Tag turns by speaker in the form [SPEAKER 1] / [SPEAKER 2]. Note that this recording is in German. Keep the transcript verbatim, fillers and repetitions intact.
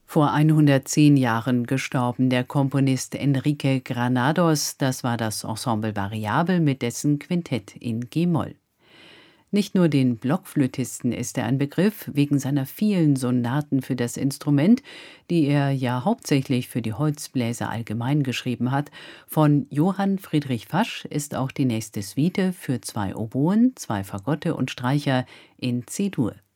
[SPEAKER 1] Vor hundertzehn Jahren gestorben, der Komponist Enrique Granados, das war das Ensemble Variabel mit dessen Quintett in G-Moll. Nicht nur den Blockflötisten ist er ein Begriff, wegen seiner vielen Sonaten für das Instrument, die er ja hauptsächlich für die Holzbläser allgemein geschrieben hat. Von Johann Friedrich Fasch ist auch die nächste Suite für zwei Oboen, zwei Fagotte und Streicher in C-Dur.